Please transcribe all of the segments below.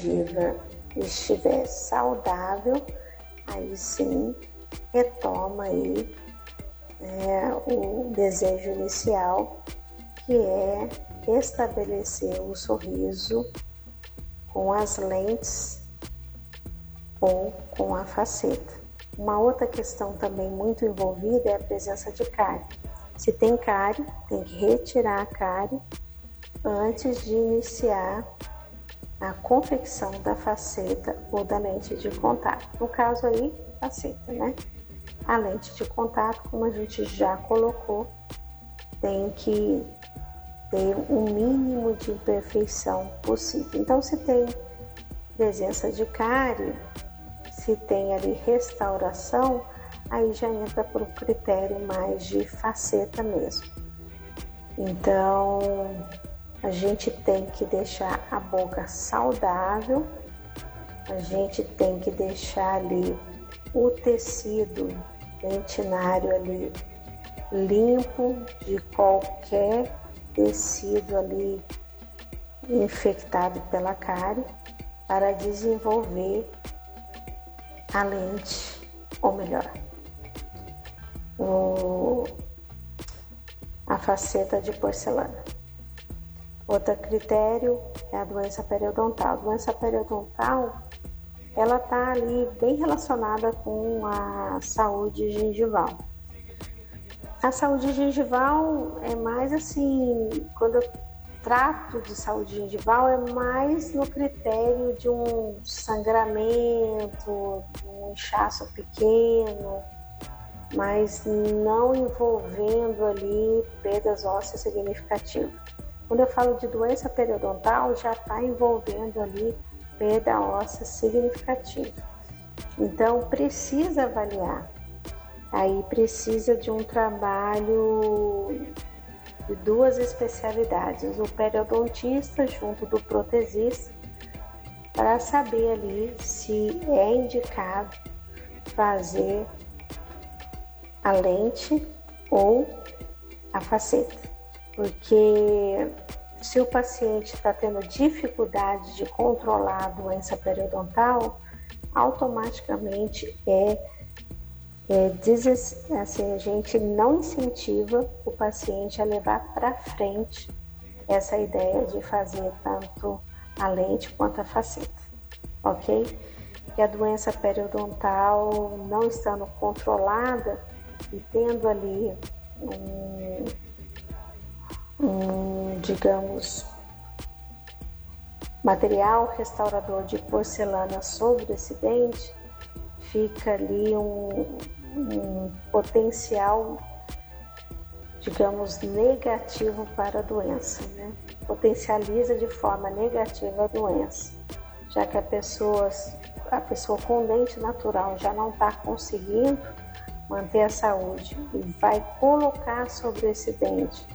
gengiva estiver saudável, aí sim retoma aí o desejo inicial, que é estabelecer o sorriso com as lentes ou com a faceta. Uma outra questão também muito envolvida é a presença de cárie. Se tem cárie, tem que retirar a cárie antes de iniciar a confecção da faceta ou da lente de contato. No caso aí, faceta, né? A lente de contato, como a gente já colocou, tem que ter o mínimo de imperfeição possível. Então, se tem presença de cárie, se tem ali restauração, aí já entra para o critério mais de faceta mesmo. Então, a gente tem que deixar a boca saudável, a gente tem que deixar ali o tecido dentinário ali limpo de qualquer tecido ali infectado pela cárie, para desenvolver a lente, ou melhor, a faceta de porcelana. Outro critério é a doença periodontal. A doença periodontal, ela está ali bem relacionada com a saúde gengival. A saúde gengival é mais assim, quando eu trato de saúde gengival, é mais no critério de um sangramento, de um inchaço pequeno, mas não envolvendo ali perdas ósseas significativas. Quando eu falo de doença periodontal, já está envolvendo ali perda óssea significativa. Então, precisa avaliar. Aí precisa de um trabalho de duas especialidades, o periodontista junto do protesista, para saber ali se é indicado fazer a lente ou a faceta. Porque se o paciente está tendo dificuldade de controlar a doença periodontal, automaticamente a gente não incentiva o paciente a levar para frente essa ideia de fazer tanto a lente quanto a faceta, ok? Que a doença periodontal não estando controlada e tendo ali digamos, material restaurador de porcelana sobre esse dente, fica ali um potencial, digamos, negativo para a doença, né? Potencializa de forma negativa a doença, já que a pessoa com dente natural já não está conseguindo manter a saúde e vai colocar sobre esse dente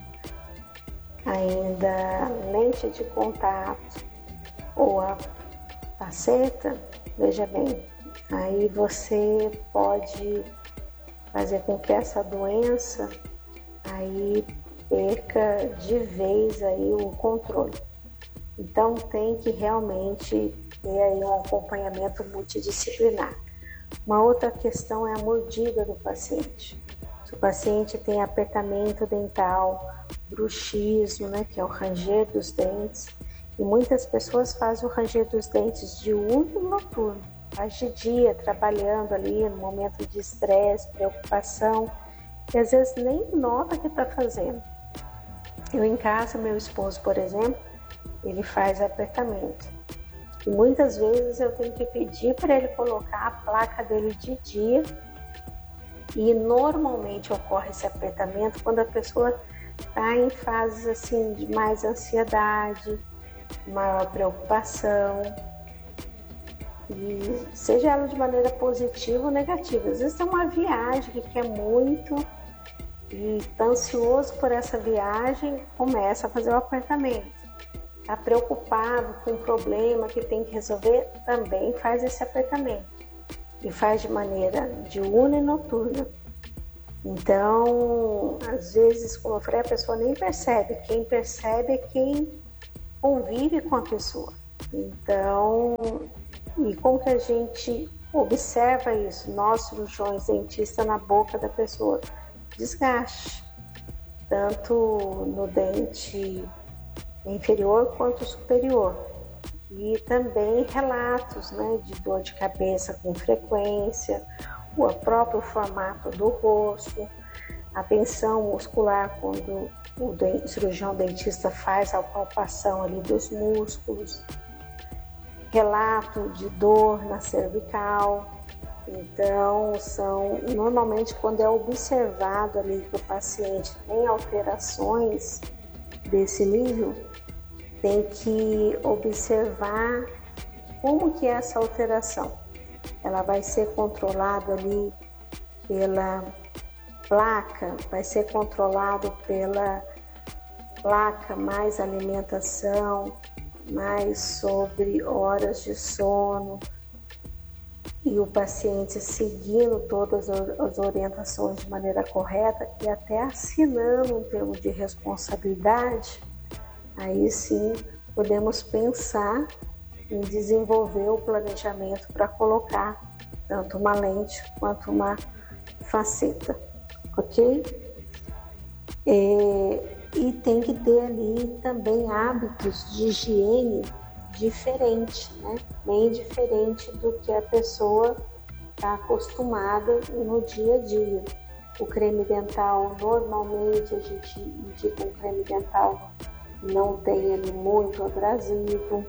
ainda lente de contato ou a faceta, veja bem, aí você pode fazer com que essa doença aí perca de vez aí o controle. Então tem que realmente ter aí um acompanhamento multidisciplinar. Uma outra questão é a mordida do paciente. Se o paciente tem apertamento dental, bruxismo, né, que é o ranger dos dentes, e muitas pessoas fazem o ranger dos dentes diurno e noturno, faz de dia, trabalhando ali no momento de estresse, preocupação, e às vezes nem nota que está fazendo. Eu em casa, meu esposo, por exemplo, ele faz apertamento. E muitas vezes eu tenho que pedir para ele colocar a placa dele de dia, e normalmente ocorre esse apertamento quando a pessoa está em fases assim de mais ansiedade, maior preocupação, e seja ela de maneira positiva ou negativa. Às vezes tem uma viagem que quer muito e está ansioso por essa viagem, começa a fazer o apertamento. Está preocupado com um problema que tem que resolver, também faz esse apertamento. E faz de maneira diurna e noturna. Então, às vezes, como eu falei, a pessoa nem percebe. Quem percebe é quem convive com a pessoa. Então, e como que a gente observa isso? Nós, cirurgiões dentistas, na boca da pessoa, desgaste, tanto no dente inferior quanto superior. E também relatos, né, de dor de cabeça com frequência, o próprio formato do rosto, a tensão muscular quando o cirurgião dentista faz a palpação ali dos músculos, relato de dor na cervical. Então, normalmente quando é observado ali que o paciente tem alterações desse nível, tem que observar como que é essa alteração. Ela vai ser controlada ali pela placa, vai ser controlado pela placa mais alimentação, mais sobre horas de sono, e o paciente seguindo todas as orientações de maneira correta e até assinando um termo de responsabilidade. Aí sim podemos pensar em desenvolver o planejamento para colocar tanto uma lente quanto uma faceta, ok? E tem que ter ali também hábitos de higiene diferente, né? Bem diferente do que a pessoa está acostumada no dia a dia. O creme dental, normalmente a gente indica um creme dental não tem ali muito abrasivo.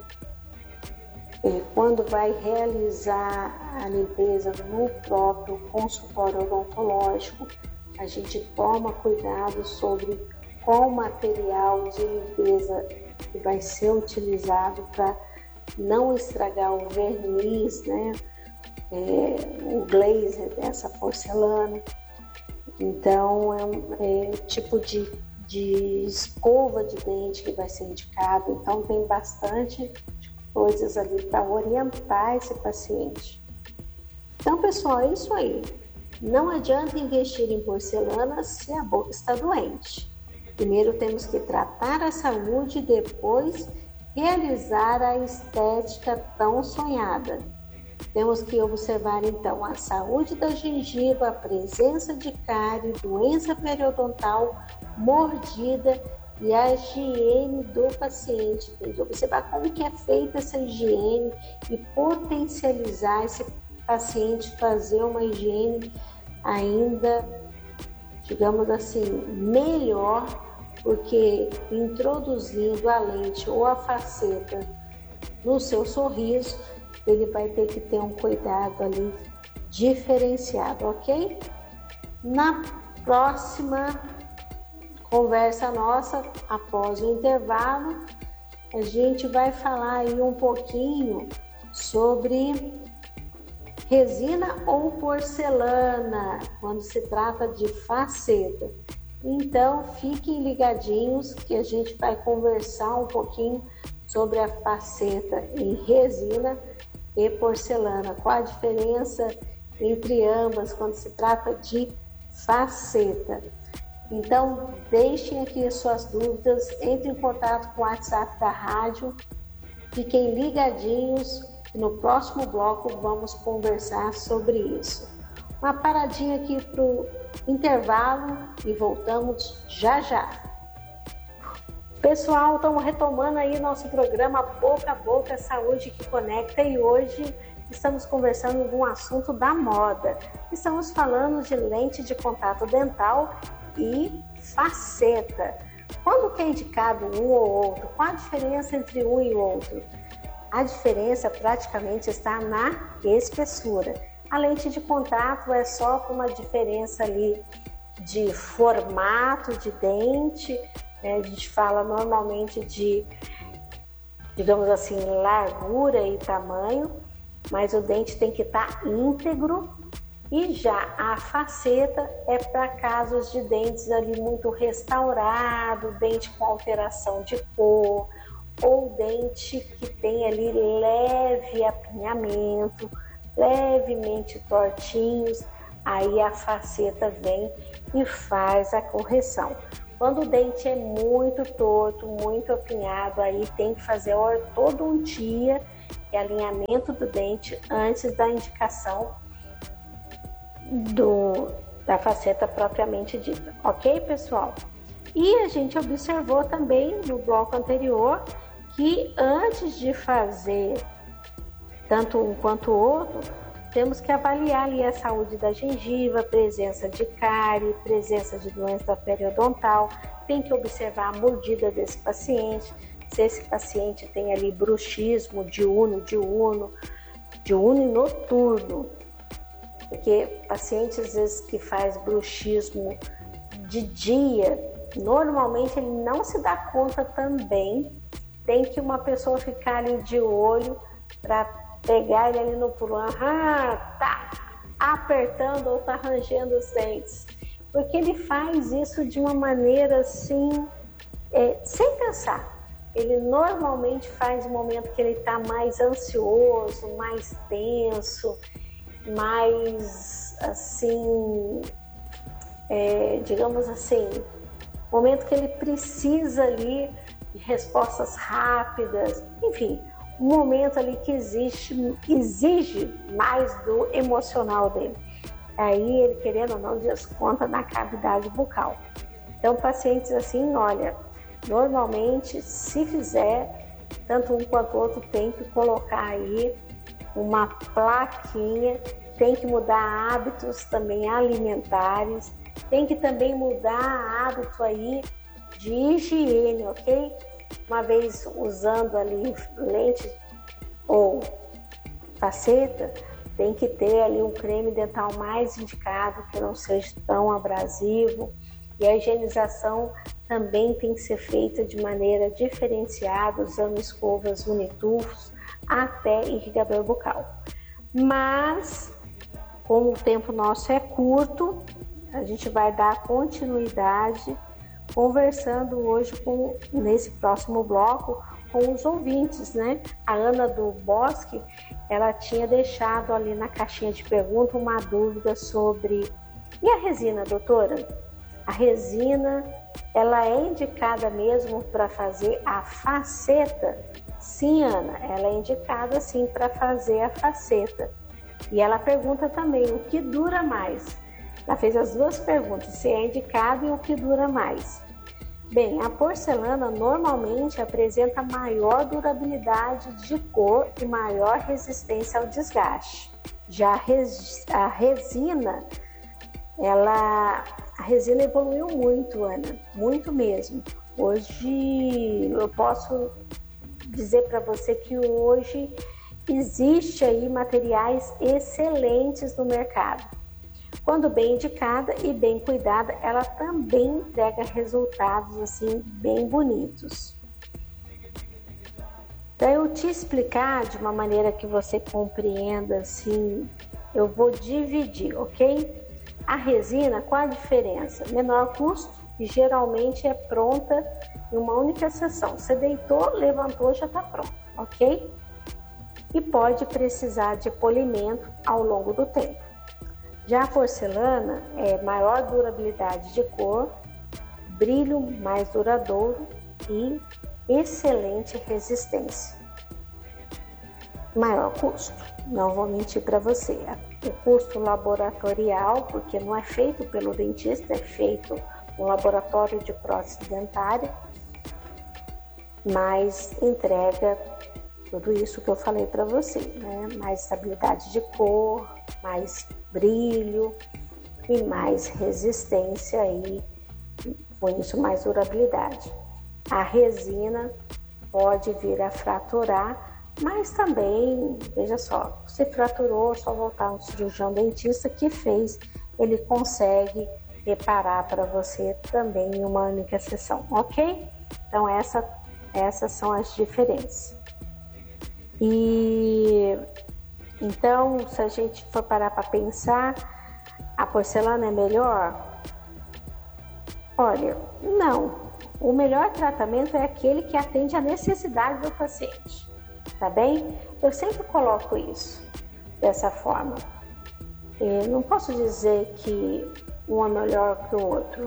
Quando vai realizar a limpeza no próprio consultório odontológico, a gente toma cuidado sobre qual material de limpeza que vai ser utilizado para não estragar o verniz, né? O glaze dessa porcelana. Então, é tipo de escova de dente que vai ser indicado. Então, tem bastante coisas ali para orientar esse paciente. Então, pessoal, é isso aí. Não adianta investir em porcelana se a boca está doente. Primeiro temos que tratar a saúde e depois realizar a estética tão sonhada. Temos que observar então a saúde da gengiva, a presença de cárie, doença periodontal, mordida e a higiene do paciente. Tem que observar como que é feita essa higiene e potencializar esse paciente, fazer uma higiene ainda, digamos assim, melhor, porque introduzindo a lente ou a faceta no seu sorriso, ele vai ter que ter um cuidado ali diferenciado, ok? Na próxima conversa nossa, após o intervalo, a gente vai falar aí um pouquinho sobre resina ou porcelana, quando se trata de faceta. Então, fiquem ligadinhos que a gente vai conversar um pouquinho sobre a faceta em resina e porcelana. Qual a diferença entre ambas quando se trata de faceta? Então, deixem aqui suas dúvidas, entrem em contato com o WhatsApp da rádio, fiquem ligadinhos e no próximo bloco vamos conversar sobre isso. Uma paradinha aqui para o intervalo e voltamos já já. Pessoal, estamos retomando aí nosso programa Boca a Boca Saúde que Conecta e hoje estamos conversando de um assunto da moda. Estamos falando de lente de contato dental e faceta. Quando que é indicado um ou outro? Qual a diferença entre um e outro? A diferença praticamente está na espessura. A lente de contato é só uma diferença ali de formato de dente, né? A gente fala normalmente de, digamos assim, largura e tamanho, mas o dente tem que estar íntegro. E já a faceta é para casos de dentes ali muito restaurado, dente com alteração de cor, ou dente que tem ali leve apinhamento, levemente tortinhos, aí a faceta vem e faz a correção. Quando o dente é muito torto, muito apinhado, aí tem que fazer a ortodontia, que é alinhamento do dente antes da indicação da faceta propriamente dita. Ok, pessoal? E a gente observou também no bloco anterior que antes de fazer tanto um quanto o outro, temos que avaliar ali a saúde da gengiva, presença de cárie, presença de doença periodontal, tem que observar a mordida desse paciente, se esse paciente tem ali bruxismo diurno e noturno, porque pacientes às vezes que faz bruxismo de dia, normalmente ele não se dá conta também, tem que uma pessoa ficar ali de olho para pegar ele ali no pulo, tá apertando ou tá rangendo os dentes, porque ele faz isso de uma maneira assim, sem pensar. Ele normalmente faz no momento que ele está mais ansioso, mais tenso, mais assim, digamos assim, momento que ele precisa ali de respostas rápidas, enfim, um momento ali que exige mais do emocional dele. Aí ele, querendo ou não, desconta na cavidade bucal. Então, pacientes assim, olha, normalmente, se fizer, tanto um quanto o outro tem que colocar aí uma plaquinha, tem que mudar hábitos também alimentares, tem que também mudar hábito aí de higiene, ok? Uma vez usando ali lente ou faceta, tem que ter ali um creme dental mais indicado, que não seja tão abrasivo, e a higienização também tem que ser feita de maneira diferenciada, usando escovas unitufos até irrigador bucal. Mas, como o tempo nosso é curto, a gente vai dar continuidade conversando hoje nesse próximo bloco com os ouvintes, né? A Ana do Bosque, ela tinha deixado ali na caixinha de pergunta uma dúvida sobre: e a resina, doutora? A resina, ela é indicada mesmo para fazer a faceta? Sim, Ana, ela é indicada sim para fazer a faceta. E ela pergunta também o que dura mais. Ela fez as duas perguntas, se é indicado e o que dura mais. Bem, a porcelana normalmente apresenta maior durabilidade de cor e maior resistência ao desgaste. Já a resina, a resina evoluiu muito, Ana, muito mesmo. Hoje eu posso dizer para você que hoje existe aí materiais excelentes no mercado. Quando bem indicada e bem cuidada, ela também entrega resultados assim bem bonitos. Para eu te explicar de uma maneira que você compreenda assim, eu vou dividir, ok? A resina, qual a diferença? Menor custo e geralmente é pronta em uma única sessão. Você deitou, levantou, já está pronto, ok? E pode precisar de polimento ao longo do tempo. Já a porcelana é maior durabilidade de cor, brilho mais duradouro e excelente resistência. Maior custo, não vou mentir para você. O custo laboratorial, porque não é feito pelo dentista, é feito no laboratório de prótese dentária, mas entrega tudo isso que eu falei para você, né? Mais estabilidade de cor, mais brilho e mais resistência e com isso mais durabilidade. A resina pode vir a fraturar, mas também, veja só, se fraturou, só voltar um cirurgião dentista que fez, ele consegue reparar para você também em uma única sessão, ok? Então essas são as diferenças. E então, se a gente for parar para pensar, a porcelana é melhor? Olha, não. O melhor tratamento é aquele que atende à necessidade do paciente, tá bem? Eu sempre coloco isso dessa forma. Eu não posso dizer que um é melhor que o outro.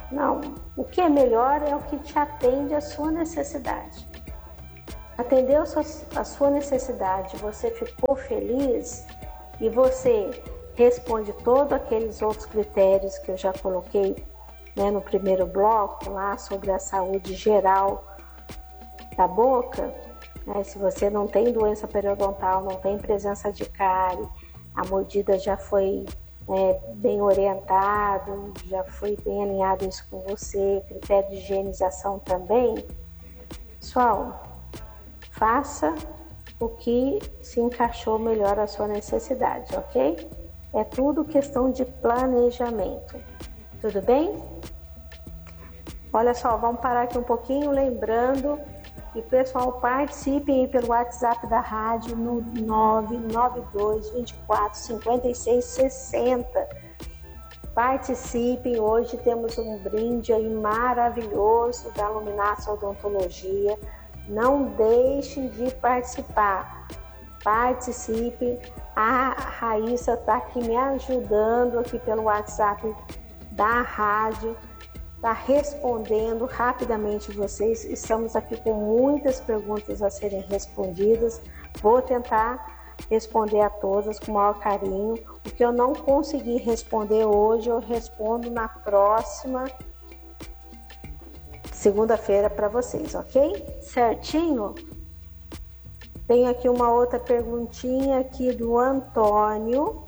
Não, o que é melhor é o que te atende à sua necessidade. Atendeu a sua necessidade, você ficou feliz e você responde todos aqueles outros critérios que eu já coloquei, né, no primeiro bloco lá sobre a saúde geral da boca, né? Se você não tem doença periodontal, não tem presença de cárie, a mordida já foi bem orientado, já foi bem alinhado isso com você, critério de higienização também. Pessoal, faça o que se encaixou melhor à sua necessidade, ok? É tudo questão de planejamento, tudo bem? Olha só, vamos parar aqui um pouquinho, lembrando que, pessoal, participem aí pelo WhatsApp da rádio no 992 24 56 60. Participem, hoje temos um brinde aí maravilhoso da Luminácia Odontologia. Não deixem de participar. Participem. A Raíssa está aqui me ajudando aqui pelo WhatsApp da rádio. Está respondendo rapidamente vocês. Estamos aqui com muitas perguntas a serem respondidas. Vou tentar responder a todas com o maior carinho. O que eu não consegui responder hoje, eu respondo na próxima segunda-feira para vocês, ok? Certinho? Tem aqui uma outra perguntinha aqui do Antônio,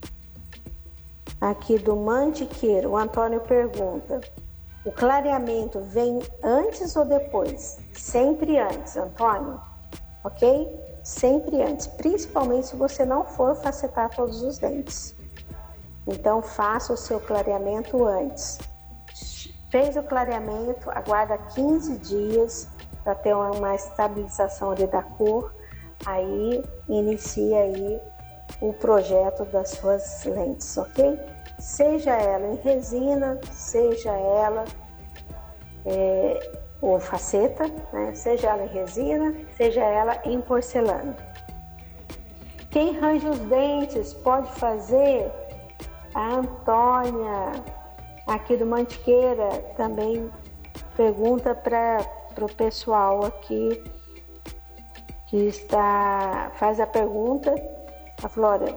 aqui do Mantiqueiro. O Antônio pergunta: o clareamento vem antes ou depois? Sempre antes, Antônio, ok? Sempre antes, principalmente se você não for facetar todos os dentes. Então, faça o seu clareamento antes. Fez o clareamento, aguarda 15 dias para ter uma estabilização ali da cor. Aí, inicia aí o projeto das suas lentes, ok? Seja ela em resina, seja ela ou faceta, né? Seja ela em resina, seja ela em porcelana. Quem range os dentes pode fazer? A Antônia, aqui do Mantiqueira, também pergunta para o pessoal aqui que faz a pergunta. A Flora,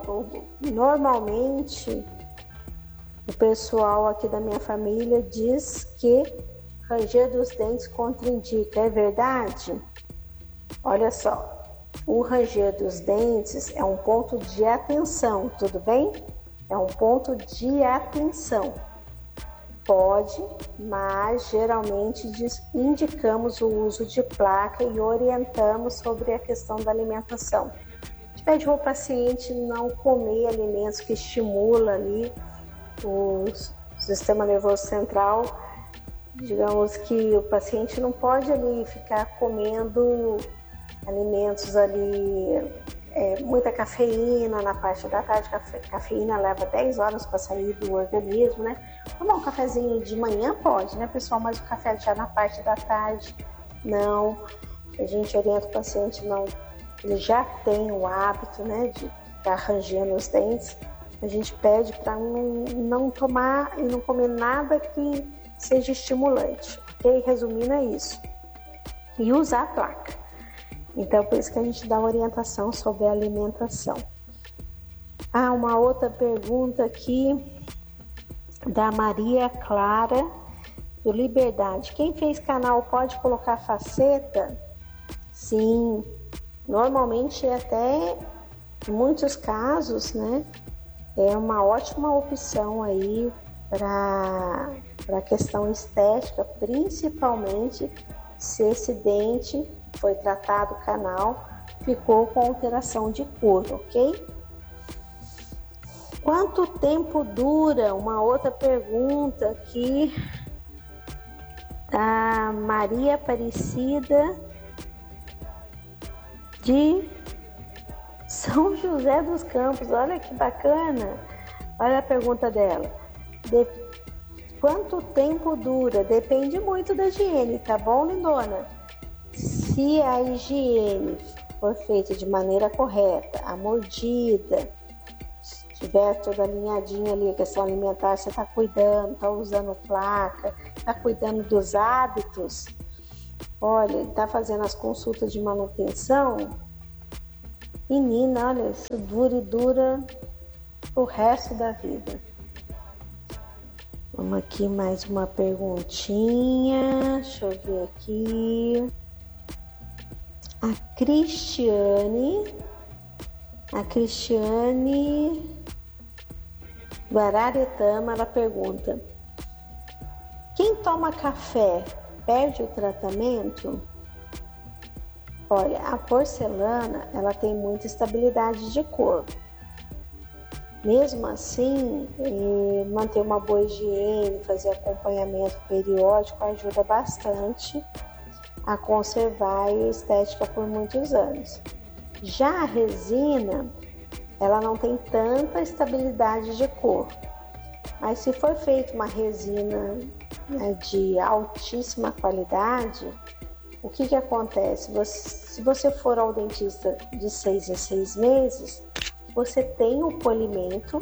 normalmente o pessoal aqui da minha família diz que ranger dos dentes contraindica, é verdade? Olha só, o ranger dos dentes é um ponto de atenção, tudo bem? É um ponto de atenção. Pode, mas geralmente indicamos o uso de placa e orientamos sobre a questão da alimentação. A gente pede ao paciente não comer alimentos que estimulam ali o sistema nervoso central. Digamos que o paciente não pode ali ficar comendo alimentos ali, muita cafeína na parte da tarde. Cafeína leva 10 horas para sair do organismo, né? Tomar um cafezinho de manhã pode, né, pessoal? Mas o café já na parte da tarde, não. A gente orienta o paciente, não. Ele já tem o hábito, né, de ficar rangendo os dentes. A gente pede para não tomar e não comer nada que seja estimulante, ok? Resumindo, é isso. E usar a placa. Então, por isso que a gente dá orientação sobre a alimentação. Uma outra pergunta aqui da Maria Clara, do Liberdade. Quem fez canal pode colocar faceta? Sim, normalmente até em muitos casos, né? É uma ótima opção aí para a questão estética, principalmente se esse dente foi tratado canal, ficou com alteração de cor, ok? Quanto tempo dura? Uma outra pergunta aqui da Maria Aparecida de São José dos Campos. Olha que bacana. Olha a pergunta dela. Quanto tempo dura? Depende muito da higiene, tá bom, lindona? Se a higiene for feita de maneira correta, a mordida tiver toda alinhadinha ali, a questão alimentar, você está cuidando, está usando placa, está cuidando dos hábitos, olha, está fazendo as consultas de manutenção, menina, olha, isso dura e dura o resto da vida. Vamos aqui mais uma perguntinha, deixa eu ver aqui. A Cristiane Guararetama, ela pergunta: quem toma café perde o tratamento? Olha, a porcelana, ela tem muita estabilidade de cor. Mesmo assim, manter uma boa higiene, fazer acompanhamento periódico ajuda bastante a conservar a estética por muitos anos. Já a resina, ela não tem tanta estabilidade de cor, mas se for feita uma resina, né, de altíssima qualidade, o que acontece? Se você for ao dentista de 6 em 6 meses, você tem o polimento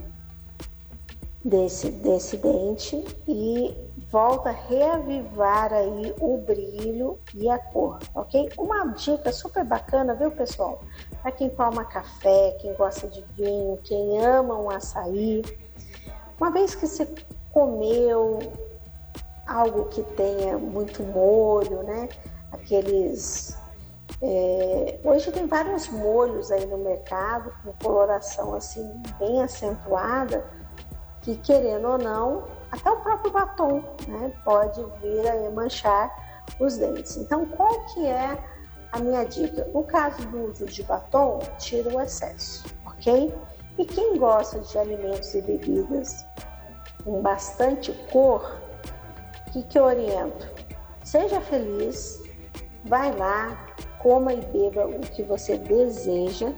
desse dente e volta a reavivar aí o brilho e a cor, ok? Uma dica super bacana, viu, pessoal? Para quem toma café, quem gosta de vinho, quem ama um açaí, uma vez que você comeu algo que tenha muito molho, né? Aqueles... hoje tem vários molhos aí no mercado com coloração assim bem acentuada, que querendo ou não, até o próprio batom, né, pode vir a manchar os dentes. Então, qual que é a minha dica? No caso do uso de batom, tira o excesso, ok? E quem gosta de alimentos e bebidas com bastante cor, o que eu oriento? Seja feliz, vai lá, coma e beba o que você deseja,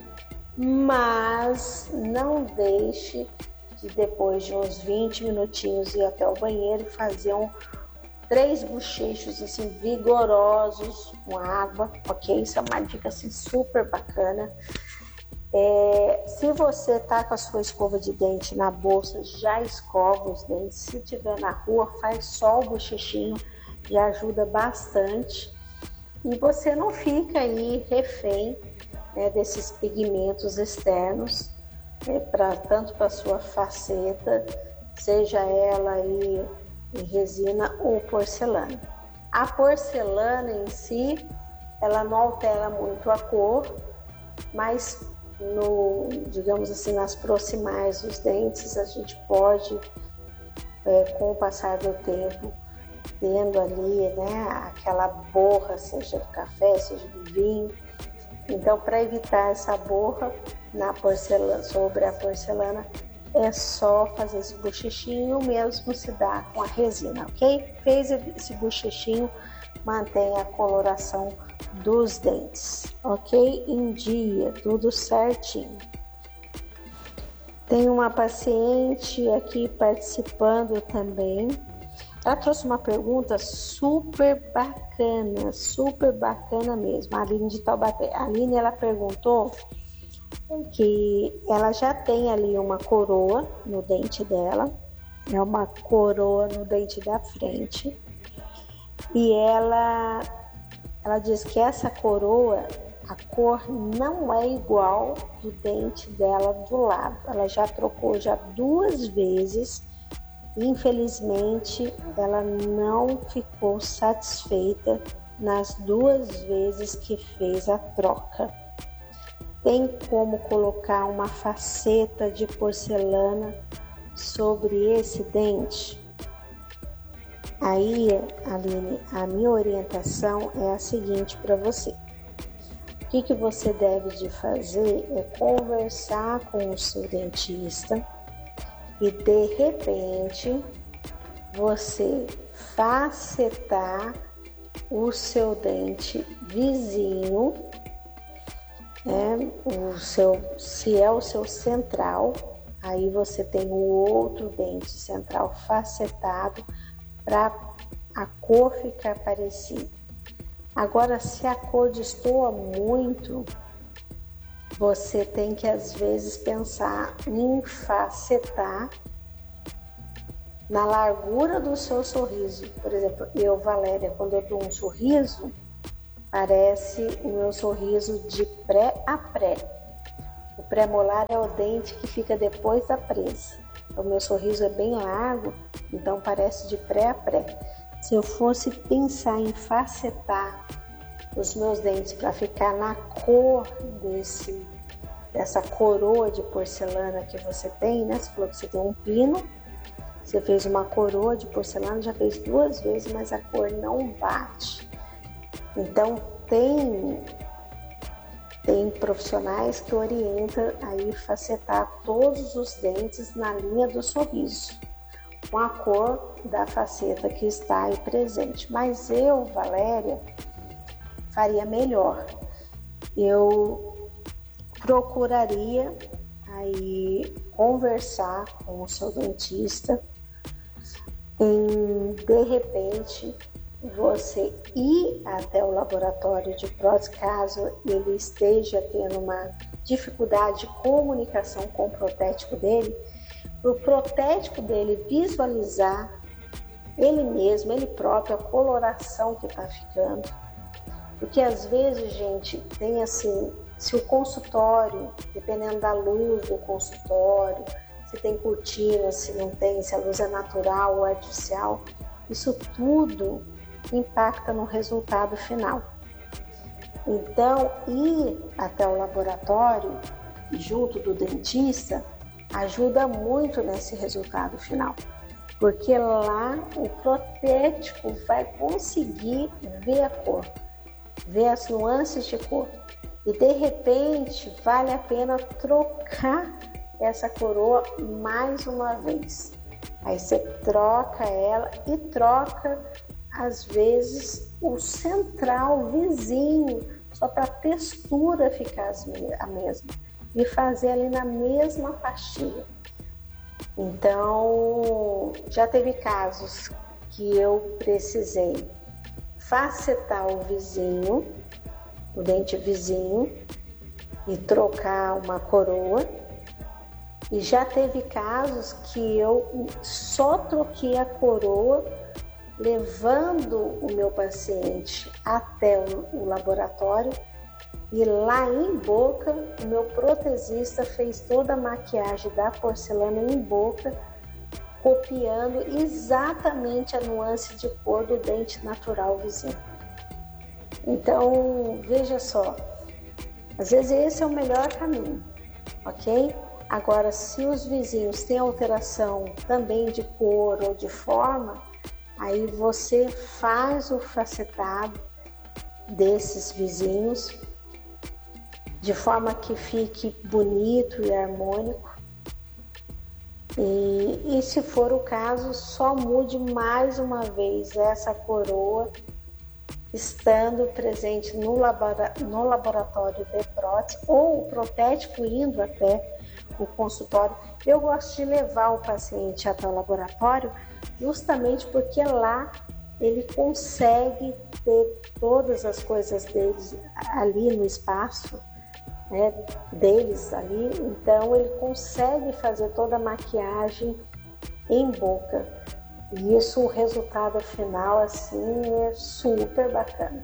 mas não deixe de, depois de uns 20 minutinhos, ir até o banheiro e fazer 3 bochechos assim vigorosos com água, ok? Isso é uma dica assim super bacana. Se você tá com a sua escova de dente na bolsa, já escova os dentes. Se tiver na rua, faz só o bochechinho, já ajuda bastante. E você não fica aí refém, né, desses pigmentos externos, tanto para sua faceta, seja ela aí em resina ou porcelana. A porcelana em si, ela não altera muito a cor, mas digamos assim, nas proximais dos dentes, a gente pode, com o passar do tempo, tendo ali, né, aquela borra, seja do café, seja do vinho. Então, para evitar essa borra sobre a porcelana, é só fazer esse bochechinho, mesmo se dá com a resina, ok? Fez esse bochechinho, mantém a coloração dos dentes, ok? Em dia, tudo certinho. Tem uma paciente aqui participando também. Ela trouxe uma pergunta super bacana mesmo, a Aline de Taubaté. A Aline, ela perguntou que ela já tem ali uma coroa no dente dela, é uma coroa no dente da frente, e ela diz que essa coroa, a cor não é igual do dente dela do lado. Ela já trocou 2 vezes. Infelizmente, ela não ficou satisfeita nas 2 vezes que fez a troca. Tem como colocar uma faceta de porcelana sobre esse dente? Aí, Aline, a minha orientação é a seguinte para você. O que você deve de fazer é conversar com o seu dentista e, de repente, você facetar o seu dente vizinho, né? Se é o seu central, aí você tem o outro dente central facetado para a cor ficar parecida. Agora, se a cor destoa muito, você tem que às vezes pensar em facetar na largura do seu sorriso. Por exemplo, eu, Valéria, quando eu dou um sorriso, parece o meu sorriso de pré a pré. O pré-molar é o dente que fica depois da presa. O meu sorriso é bem largo, então parece de pré a pré. Se eu fosse pensar em facetar os meus dentes para ficar na cor dessa coroa de porcelana que você tem, né? Você falou que você tem um pino, você fez uma coroa de porcelana, já fez 2 vezes, mas a cor não bate. Então tem profissionais que orientam aí facetar todos os dentes na linha do sorriso, com a cor da faceta que está aí presente. Mas eu, Valéria, faria melhor. Eu procuraria aí conversar com o seu dentista em, de repente, você ir até o laboratório de prótese, caso ele esteja tendo uma dificuldade de comunicação com o protético dele, para o protético dele visualizar ele mesmo, ele próprio, a coloração que está ficando. Porque às vezes, gente, tem assim, se o consultório, dependendo da luz do consultório, se tem cortina, se não tem, se a luz é natural ou artificial, isso tudo impacta no resultado final. Então, ir até o laboratório junto do dentista ajuda muito nesse resultado final, porque lá o protético vai conseguir ver a cor, ver as nuances de cor, e de repente vale a pena trocar essa coroa mais uma vez. Aí você troca ela e troca às vezes o central vizinho, só para a textura ficar a mesma, e fazer ali na mesma pastilha. Então, já teve casos que eu precisei facetar o vizinho, o dente vizinho, e trocar uma coroa. E já teve casos que eu só troquei a coroa levando o meu paciente até o laboratório, e lá em boca o meu protesista fez toda a maquiagem da porcelana em boca, copiando exatamente a nuance de cor do dente natural vizinho. Então, veja só, às vezes esse é o melhor caminho, ok? Agora, se os vizinhos têm alteração também de cor ou de forma, aí você faz o facetado desses vizinhos de forma que fique bonito e harmônico. E se for o caso, só mude mais uma vez essa coroa, estando presente no laboratório de prótese, ou o protético indo até o consultório. Eu gosto de levar o paciente até o laboratório justamente porque lá ele consegue ter todas as coisas deles ali no espaço, né, deles ali, então ele consegue fazer toda a maquiagem em boca. E isso, o resultado final, assim, é super bacana.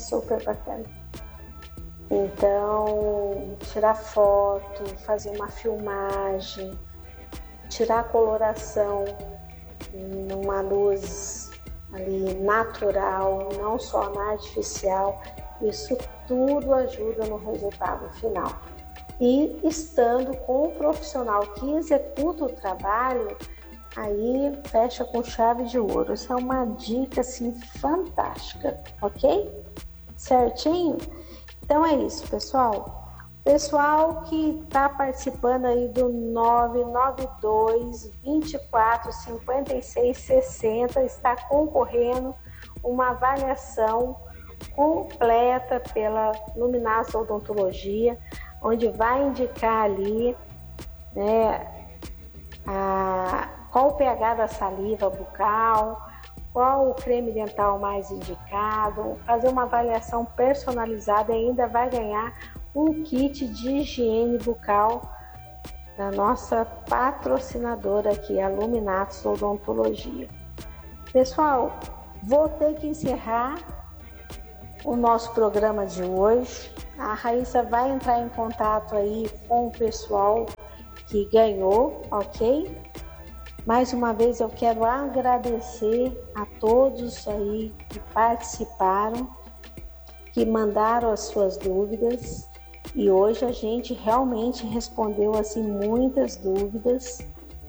Então, tirar foto, fazer uma filmagem, tirar a coloração numa luz ali natural, não só na artificial, isso tudo ajuda no resultado final. E estando com o profissional que executa o trabalho, aí fecha com chave de ouro. Isso é uma dica assim fantástica, ok? Certinho? Então é isso, pessoal. Pessoal que está participando aí do 992 24 56 60 está concorrendo uma avaliação completa pela Luminasa Odontologia, onde vai indicar ali, né, qual o pH da saliva bucal, qual o creme dental mais indicado, fazer uma avaliação personalizada, e ainda vai ganhar um kit de higiene bucal da nossa patrocinadora aqui, a Luminatos Odontologia. Pessoal, vou ter que encerrar o nosso programa de hoje. A Raíssa vai entrar em contato aí com o pessoal que ganhou, ok? Mais uma vez eu quero agradecer a todos aí que participaram, que mandaram as suas dúvidas, e hoje a gente realmente respondeu assim muitas dúvidas,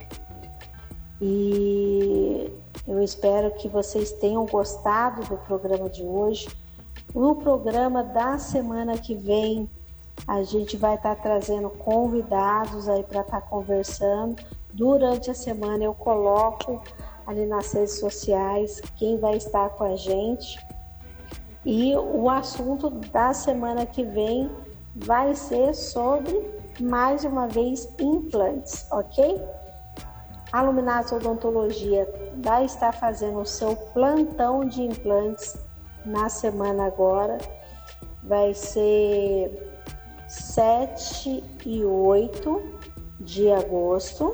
e eu espero que vocês tenham gostado do programa de hoje. No programa da semana que vem, a gente vai estar trazendo convidados aí para estar conversando. Durante a semana eu coloco ali nas redes sociais quem vai estar com a gente. E o assunto da semana que vem vai ser sobre, mais uma vez, implantes, ok? A Luminatos Odontologia vai estar fazendo o seu plantão de implantes na semana agora. Vai ser 7 e 8 de agosto.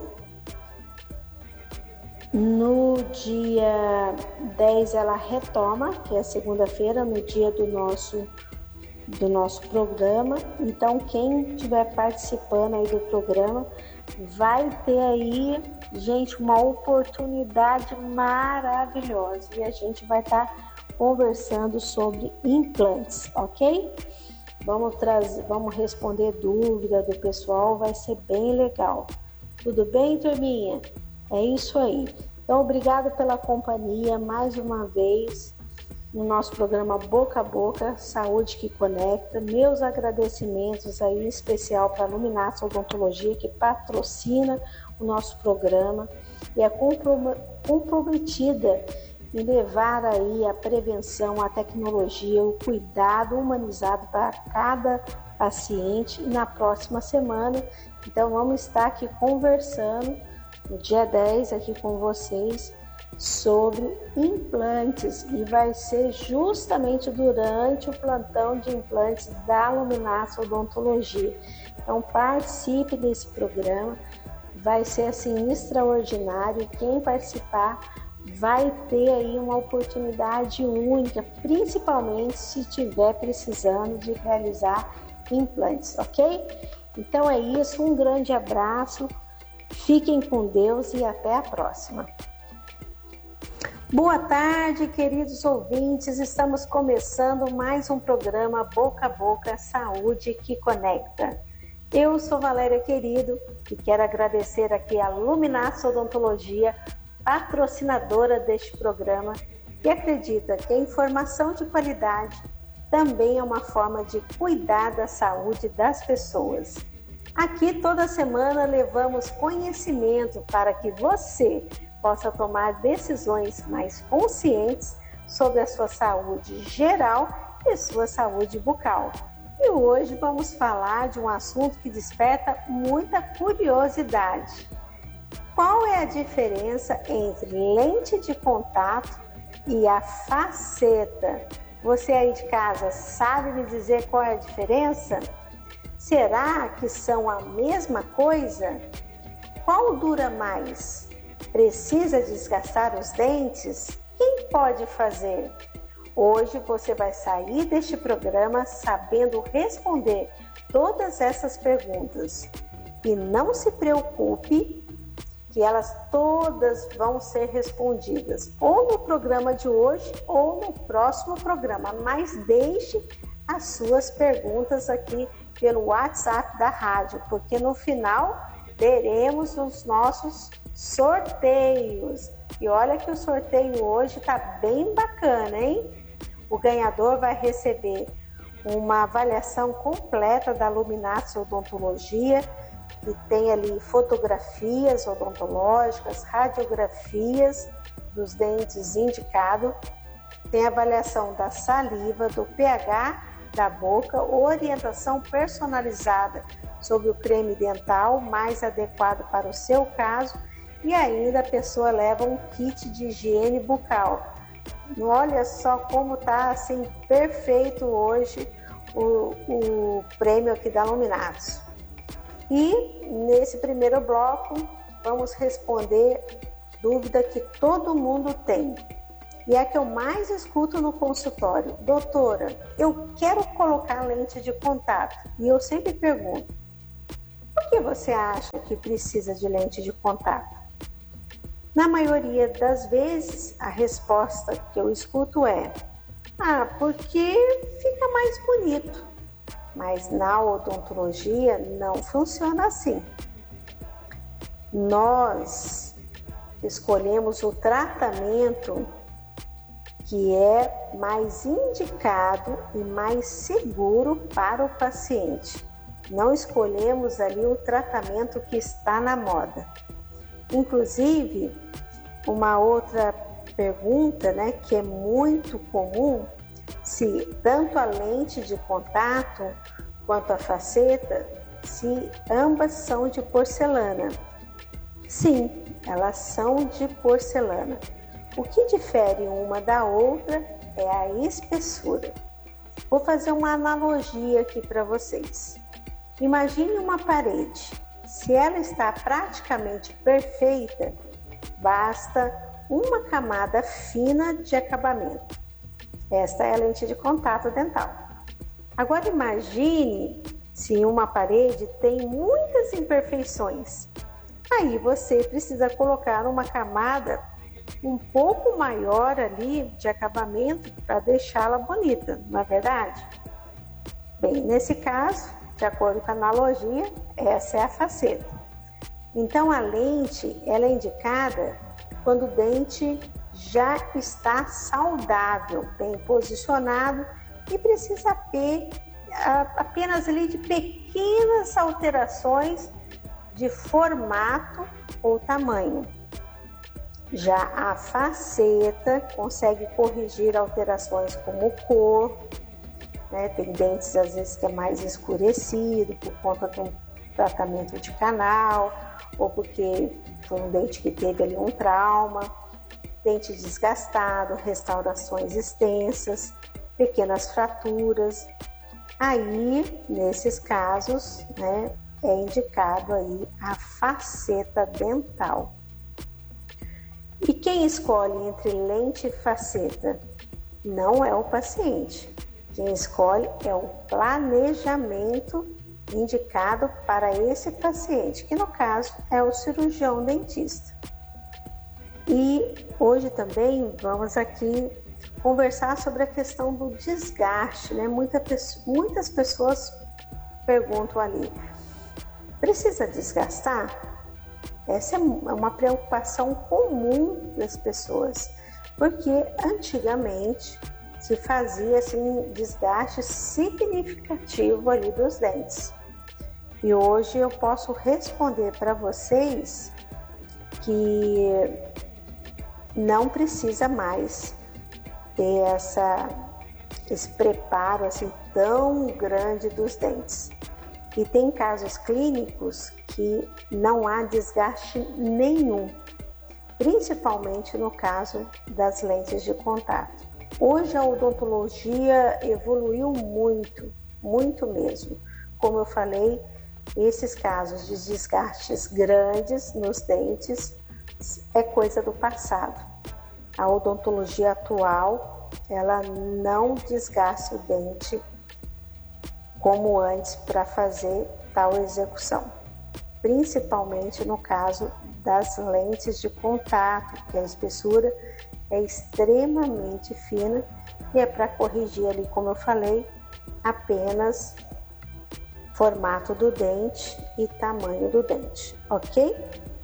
No dia 10 ela retoma, que é segunda-feira, no dia do nosso programa. Então, quem estiver participando aí do programa vai ter aí, gente, uma oportunidade maravilhosa. E a gente vai estar conversando sobre implantes, ok? Vamos responder dúvida do pessoal, vai ser bem legal. Tudo bem, turminha? É isso aí. Então, obrigado pela companhia mais uma vez no nosso programa Boca a Boca, Saúde que Conecta. Meus agradecimentos aí em especial para a Luminatos Odontologia, que patrocina o nosso programa e é comprometida em levar aí a prevenção, a tecnologia, o cuidado humanizado para cada paciente. E na próxima semana, então, vamos estar aqui conversando no dia 10 aqui com vocês sobre implantes, e vai ser justamente durante o plantão de implantes da Luminatos Odontologia. Então participe desse programa, vai ser assim extraordinário. Quem participar vai ter aí uma oportunidade única, principalmente se estiver precisando de realizar implantes, ok? Então é isso, um grande abraço, fiquem com Deus e até a próxima. Boa tarde, queridos ouvintes, estamos começando mais um programa Boca a Boca, Saúde que Conecta. Eu sou Valéria Querido e quero agradecer aqui a Luminatos Odontologia, patrocinadora deste programa, que acredita que a informação de qualidade também é uma forma de cuidar da saúde das pessoas. Aqui toda semana levamos conhecimento para que você possa tomar decisões mais conscientes sobre a sua saúde geral e sua saúde bucal. E hoje vamos falar de um assunto que desperta muita curiosidade. Qual é a diferença entre lente de contato e a faceta? Você aí de casa sabe me dizer qual é a diferença? Será que são a mesma coisa? Qual dura mais? Precisa desgastar os dentes? Quem pode fazer? Hoje você vai sair deste programa sabendo responder todas essas perguntas. E não se preocupe que elas todas vão ser respondidas ou no programa de hoje ou no próximo programa, mas deixe as suas perguntas aqui pelo WhatsApp da rádio, porque no final teremos os nossos sorteios. E olha que o sorteio hoje tá bem bacana, hein? O ganhador vai receber uma avaliação completa da Luminatos Odontologia, que tem ali fotografias odontológicas, radiografias dos dentes indicados, tem avaliação da saliva, do pH da boca, orientação personalizada sobre o creme dental mais adequado para o seu caso, e ainda a pessoa leva um kit de higiene bucal. Olha só como tá assim perfeito hoje o prêmio aqui da Luminatos. E nesse primeiro bloco, vamos responder dúvida que todo mundo tem. E é a que eu mais escuto no consultório. Doutora, eu quero colocar lente de contato. E eu sempre pergunto, por que você acha que precisa de lente de contato? Na maioria das vezes, a resposta que eu escuto é: porque fica mais bonito. Mas na odontologia não funciona assim. Nós escolhemos o tratamento que é mais indicado e mais seguro para o paciente. Não escolhemos ali o tratamento que está na moda. Inclusive, uma outra pergunta, que é muito comum, se tanto a lente de contato quanto a faceta, se ambas são de porcelana. Sim, elas são de porcelana. O que difere uma da outra é a espessura. Vou fazer uma analogia aqui para vocês. Imagine uma parede. Se ela está praticamente perfeita, basta uma camada fina de acabamento. Esta é a lente de contato dental. Agora imagine se uma parede tem muitas imperfeições. Aí você precisa colocar uma camada um pouco maior ali de acabamento para deixá-la bonita, não é verdade? Bem, nesse caso, de acordo com a analogia, essa é a faceta. Então a lente ela é indicada quando o dente já está saudável, bem posicionado e precisa ter apenas ali de pequenas alterações de formato ou tamanho. Já a faceta consegue corrigir alterações como cor, tem dentes às vezes que é mais escurecido por conta de um tratamento de canal ou porque foi um dente que teve ali um trauma, dente desgastado, restaurações extensas, pequenas fraturas. Aí, nesses casos, é indicado aí a faceta dental. E quem escolhe entre lente e faceta? Não é o paciente. Quem escolhe é o planejamento indicado para esse paciente, que no caso é o cirurgião dentista. E hoje também vamos aqui conversar sobre a questão do desgaste, Muitas pessoas perguntam ali, precisa desgastar? Essa é uma preocupação comum das pessoas, porque antigamente se fazia um desgaste significativo ali dos dentes. E hoje eu posso responder para vocês que não precisa mais ter esse preparo tão grande dos dentes. E tem casos clínicos que não há desgaste nenhum, principalmente no caso das lentes de contato. Hoje a odontologia evoluiu muito, muito mesmo. Como eu falei, esses casos de desgastes grandes nos dentes é coisa do passado. A odontologia atual, ela não desgasta o dente como antes para fazer tal execução, principalmente no caso das lentes de contato, que a espessura é extremamente fina e é para corrigir ali, como eu falei, apenas formato do dente e tamanho do dente, ok?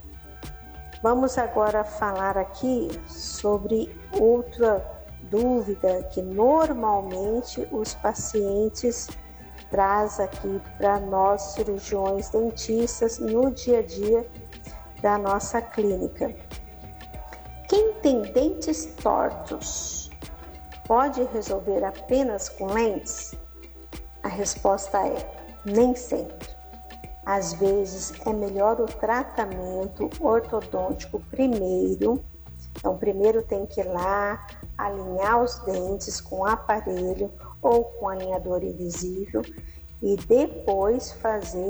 Vamos agora falar aqui sobre outra dúvida que normalmente os pacientes traz aqui para nós cirurgiões dentistas no dia a dia da nossa clínica. Quem tem dentes tortos pode resolver apenas com lentes? A resposta é nem sempre. Às vezes é melhor o tratamento ortodôntico primeiro. Então, primeiro tem que ir lá alinhar os dentes com aparelho ou com alinhador invisível e depois fazer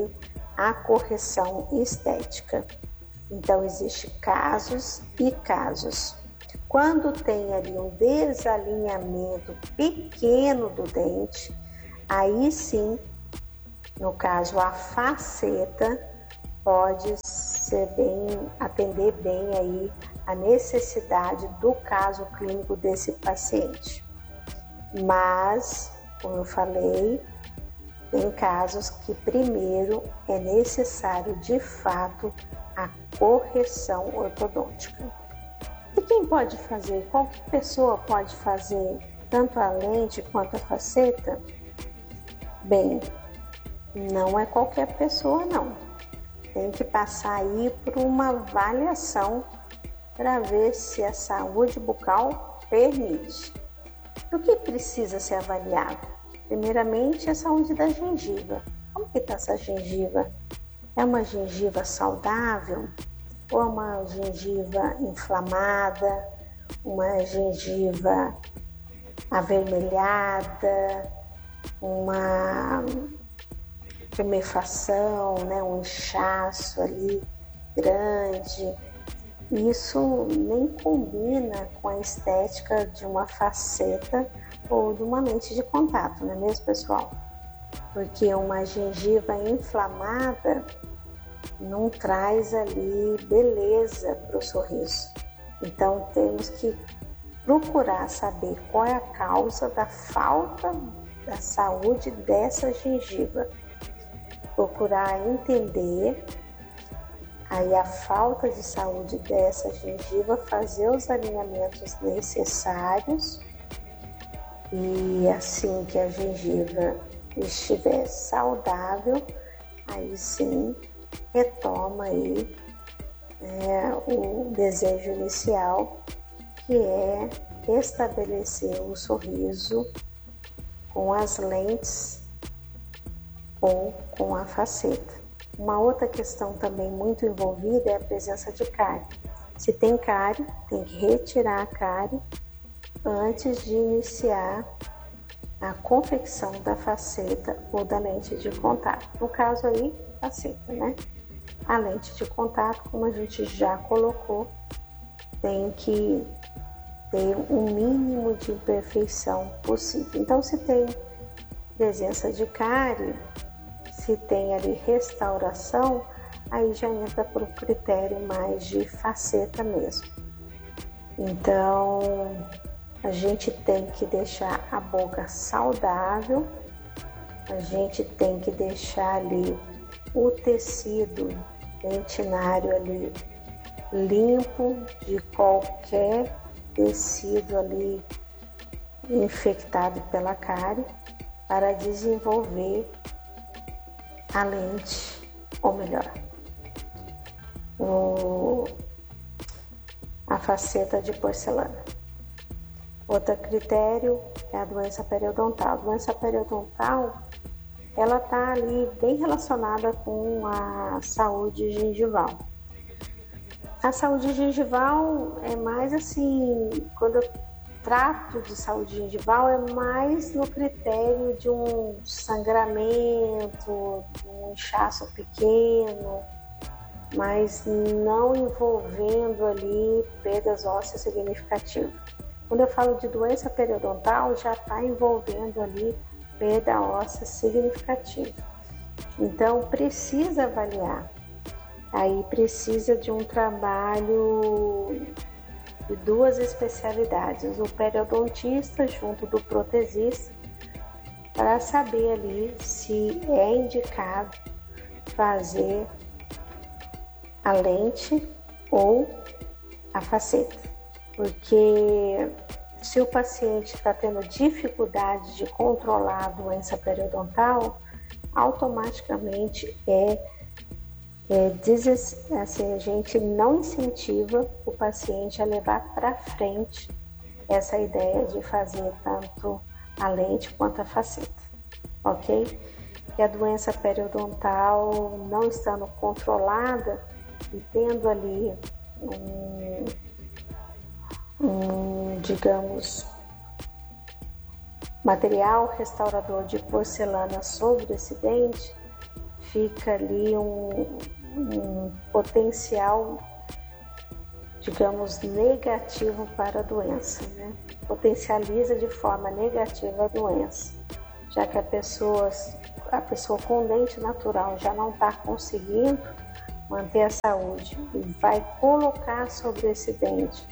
a correção estética. Então, existem casos e casos. Quando tem ali um desalinhamento pequeno do dente, aí sim, no caso a faceta, pode atender bem aí a necessidade do caso clínico desse paciente. Mas, como eu falei, tem casos que primeiro é necessário de fato a correção ortodôntica. E quem pode fazer? Qualquer pessoa pode fazer tanto a lente quanto a faceta? Bem, não é qualquer pessoa não. Tem que passar aí por uma avaliação para ver se a saúde bucal permite. O que precisa ser avaliado? Primeiramente, a saúde da gengiva. Como que está essa gengiva? É uma gengiva saudável? Ou é uma gengiva inflamada? Uma gengiva avermelhada? Uma tumefação, né? Um inchaço ali grande? Isso nem combina com a estética de uma faceta ou de uma lente de contato, não é mesmo, pessoal? Porque uma gengiva inflamada não traz ali beleza para o sorriso. Então, temos que procurar saber qual é a causa da falta da saúde dessa gengiva. Procurar entender aí a falta de saúde dessa gengiva, fazer os alinhamentos necessários e assim que a gengiva estiver saudável, aí sim retoma aí o desejo inicial, que é restabelecer o sorriso com as lentes ou com a faceta. Uma outra questão também muito envolvida é a presença de cárie. Se tem cárie, tem que retirar a cárie antes de iniciar a confecção da faceta ou da lente de contato. No caso aí, faceta, né? A lente de contato, como a gente já colocou, tem que ter um mínimo de imperfeição possível. Então, se tem presença de cárie, se tem ali restauração, aí já entra para o critério mais de faceta mesmo. Então, a gente tem que deixar a boca saudável, a gente tem que deixar ali o tecido dentinário ali limpo de qualquer tecido ali infectado pela cárie para desenvolver a lente, ou melhor, a faceta de porcelana. Outro critério é a doença periodontal. A doença periodontal, ela está ali bem relacionada com a saúde gengival. A saúde gengival é mais assim, quando eu trato de saúde gengival, é mais no critério de um sangramento, um inchaço pequeno, mas não envolvendo ali perdas ósseas significativas. Quando eu falo de doença periodontal, já está envolvendo ali perda óssea significativa. Então, precisa avaliar. Aí precisa de um trabalho de duas especialidades, o periodontista junto do protesista, para saber ali se é indicado fazer a lente ou a faceta. Porque se o paciente está tendo dificuldade de controlar a doença periodontal, automaticamente assim, a gente não incentiva o paciente a levar para frente essa ideia de fazer tanto a lente quanto a faceta, ok? Que a doença periodontal não estando controlada e tendo ali digamos, material restaurador de porcelana sobre esse dente, fica ali um potencial, digamos, negativo para a doença, né? Potencializa de forma negativa a doença, já que a pessoa com dente natural já não está conseguindo manter a saúde e vai colocar sobre esse dente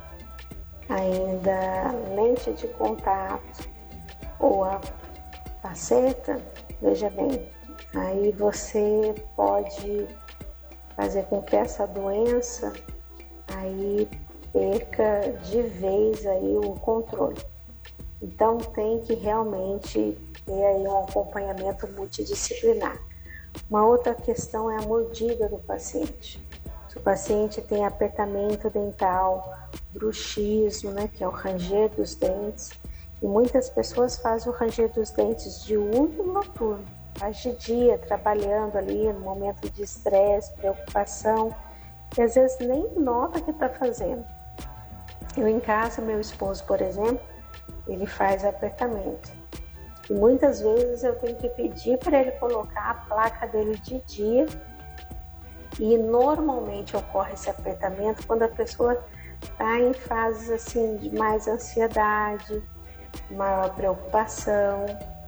ainda lente de contato ou a faceta, veja bem, aí você pode fazer com que essa doença aí perca de vez aí o controle. Então tem que realmente ter aí um acompanhamento multidisciplinar. Uma outra questão é a mordida do paciente. Se o paciente tem apertamento dental, bruxismo, né, que é o ranger dos dentes, e muitas pessoas fazem o ranger dos dentes diurno e noturno, faz de dia, trabalhando ali no momento de estresse, preocupação, e às vezes nem nota que está fazendo. Eu em casa, meu esposo, por exemplo, ele faz apertamento. E muitas vezes eu tenho que pedir para ele colocar a placa dele de dia, e normalmente ocorre esse apertamento quando a pessoa está em fases assim de mais ansiedade, maior preocupação,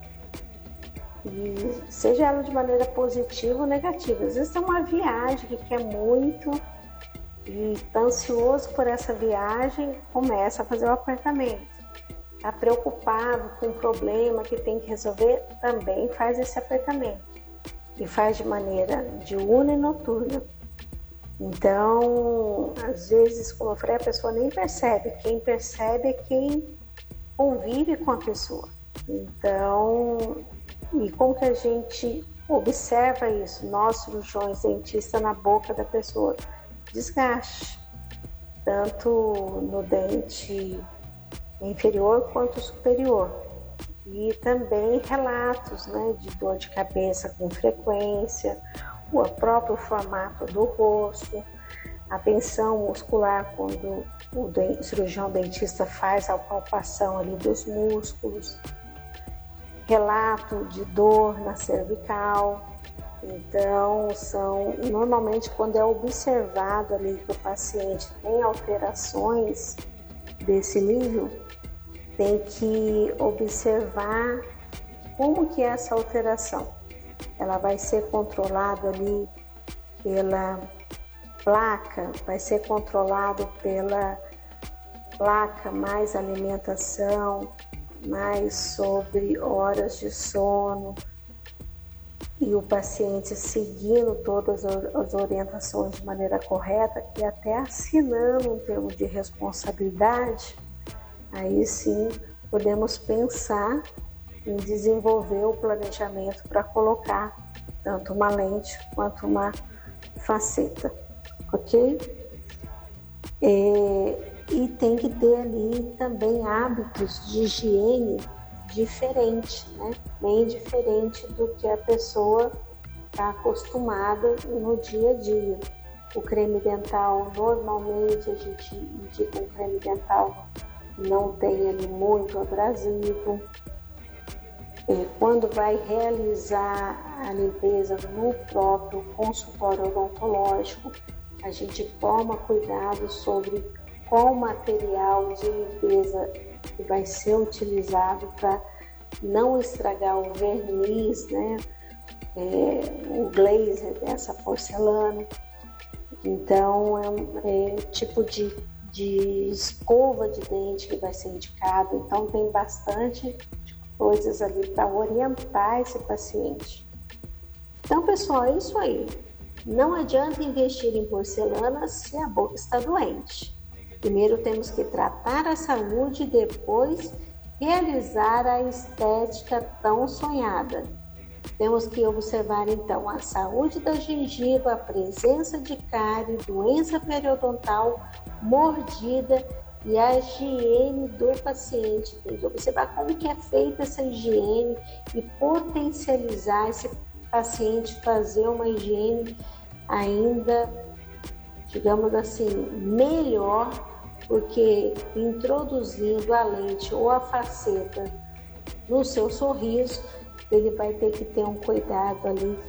e seja ela de maneira positiva ou negativa. Às vezes é uma viagem que quer muito e está ansioso por essa viagem, começa a fazer o apertamento. Está preocupado com um problema que tem que resolver, também faz esse apertamento. E faz de maneira diurna e noturna. Então, às vezes, como eu falei, a pessoa nem percebe. Quem percebe é quem convive com a pessoa. Então, e como que a gente observa isso? Nós, cirurgiões, dentistas, na boca da pessoa. Desgaste, tanto no dente inferior quanto superior. E também relatos, né, de dor de cabeça com frequência, o próprio formato do rosto, a tensão muscular quando o cirurgião dentista faz a palpação ali dos músculos, relato de dor na cervical. Então, normalmente quando é observado ali que o paciente tem alterações desse nível, tem que observar como que é essa alteração. Ela vai ser controlada ali pela placa, vai ser controlado pela placa mais alimentação, mais sobre horas de sono, e o paciente seguindo todas as orientações de maneira correta e até assinando um termo de responsabilidade. Aí sim podemos pensar em desenvolver o planejamento para colocar tanto uma lente quanto uma faceta, ok? E tem que ter ali também hábitos de higiene diferentes, né? Bem diferente do que a pessoa está acostumada no dia a dia. O creme dental, normalmente a gente indica um creme dental não tem ali muito abrasivo. Quando vai realizar a limpeza no próprio consultório odontológico, a gente toma cuidado sobre qual material de limpeza que vai ser utilizado para não estragar o verniz, né? O glaze dessa porcelana. Então é tipo de escova de dente que vai ser indicado. Então tem bastante coisas ali para orientar esse paciente. Então, pessoal, é isso aí. Não adianta investir em porcelana se a boca está doente. Primeiro temos que tratar a saúde e depois realizar a estética tão sonhada. Temos que observar então a saúde da gengiva, a presença de cárie, doença periodontal, mordida e a higiene do paciente. Tem que observar como que é feita essa higiene e potencializar esse paciente, fazer uma higiene ainda, digamos assim, melhor, porque introduzindo a lente ou a faceta no seu sorriso, ele vai ter que ter um cuidado ali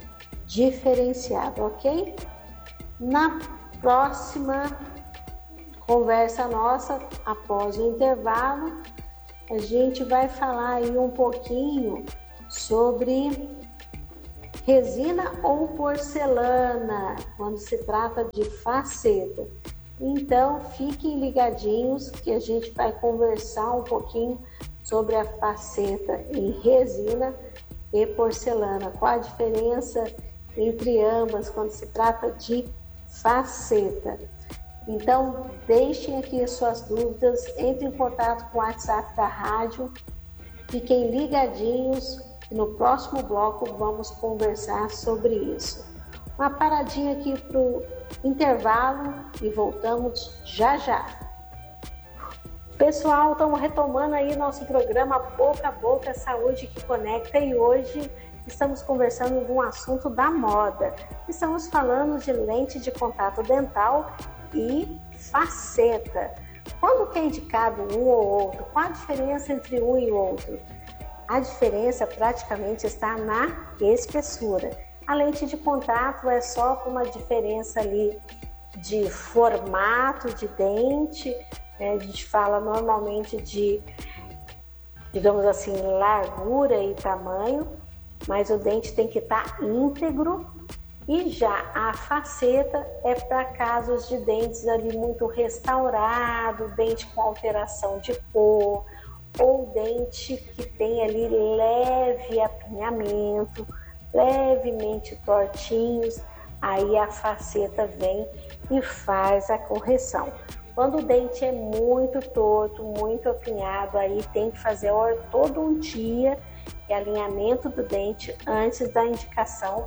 diferenciado, ok? Na próxima conversa nossa, após o intervalo, a gente vai falar aí um pouquinho sobre resina ou porcelana, quando se trata de faceta. Então, fiquem ligadinhos que a gente vai conversar um pouquinho sobre a faceta em resina e porcelana. Qual a diferença entre ambas quando se trata de faceta? Então, deixem aqui as suas dúvidas, entrem em contato com o WhatsApp da rádio, fiquem ligadinhos e no próximo bloco vamos conversar sobre isso. Uma paradinha aqui para o intervalo e voltamos já já. Pessoal, estamos retomando aí nosso programa Boca a Boca Saúde que Conecta e hoje estamos conversando de um assunto da moda. Estamos falando de lente de contato dental e faceta. Quando que é indicado um ou outro? Qual a diferença entre um e outro? A diferença praticamente está na espessura. A lente de contato é só uma diferença ali de formato de dente, né? A gente fala normalmente de, digamos assim, largura e tamanho, mas o dente tem que estar íntegro. E já a faceta é para casos de dentes ali muito restaurado, dente com alteração de cor, ou dente que tem ali leve apinhamento, levemente tortinhos, aí a faceta vem e faz a correção. Quando o dente é muito torto, muito apinhado, aí tem que fazer ortodontia e alinhamento do dente antes da indicação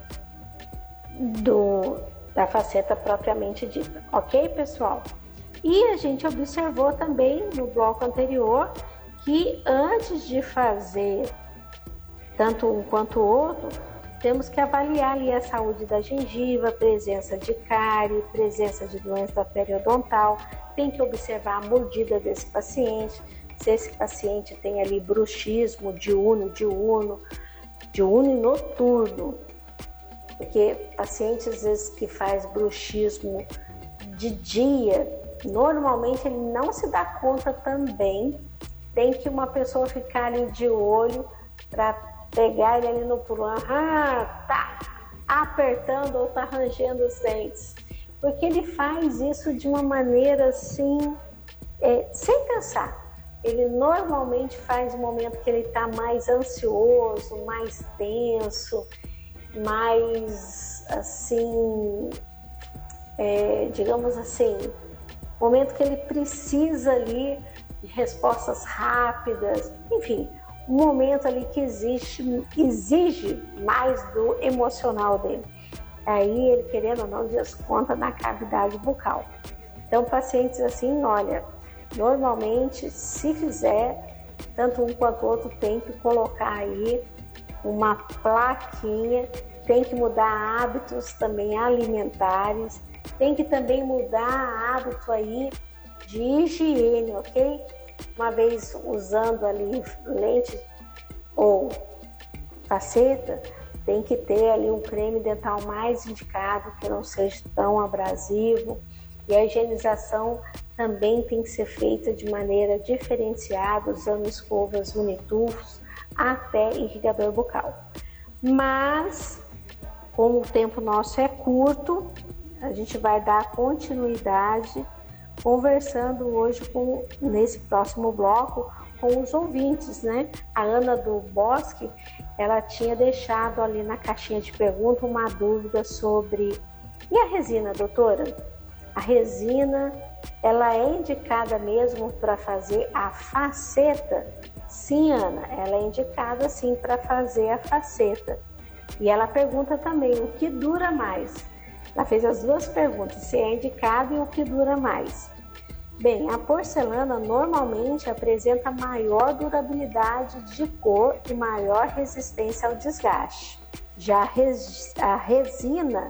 da faceta propriamente dita, ok, pessoal? E a gente observou também no bloco anterior que antes de fazer tanto um quanto o outro, temos que avaliar ali a saúde da gengiva, presença de cárie, presença de doença periodontal, tem que observar a mordida desse paciente, se esse paciente tem ali bruxismo diurno e noturno, porque pacientes às vezes que faz bruxismo de dia, normalmente ele não se dá conta também, tem que uma pessoa ficar ali de olho para pegar ele ali no pulo, tá apertando ou tá rangendo os dentes, porque ele faz isso de uma maneira assim, sem pensar. Ele normalmente faz no momento que ele está mais ansioso, mais tenso, mais assim, digamos assim, momento que ele precisa ali de respostas rápidas, enfim, um momento ali que exige mais do emocional dele. Aí ele, querendo ou não, desconta na cavidade bucal. Então, pacientes assim, olha, normalmente, se fizer, tanto um quanto o outro tem que colocar aí uma plaquinha, tem que mudar hábitos também alimentares, tem que também mudar hábito aí de higiene, ok? Uma vez usando ali lente ou faceta, tem que ter ali um creme dental mais indicado, que não seja tão abrasivo, e a higienização também tem que ser feita de maneira diferenciada, usando escovas unitufos até irrigador bucal. Mas, como o tempo nosso é curto, a gente vai dar continuidade conversando hoje nesse próximo bloco com os ouvintes, né? A Ana do Bosque, ela tinha deixado ali na caixinha de pergunta uma dúvida sobre: e a resina, doutora? A resina, ela é indicada mesmo para fazer a faceta? Sim, Ana, ela é indicada sim para fazer a faceta. E ela pergunta também o que dura mais. Ela fez as duas perguntas, se é indicado e o que dura mais. Bem, a porcelana normalmente apresenta maior durabilidade de cor e maior resistência ao desgaste. Já a resina,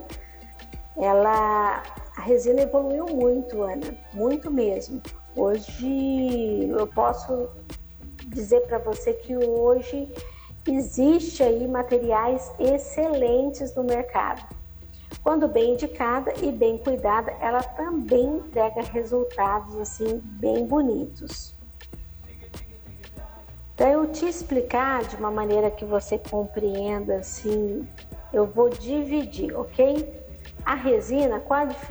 a resina evoluiu muito, Ana, muito mesmo. Hoje eu posso dizer para você que hoje existe aí materiais excelentes no mercado. Quando bem indicada e bem cuidada, ela também entrega resultados assim bem bonitos. Para eu te explicar de uma maneira que você compreenda assim, eu vou dividir, ok? A resina, qual a diferença?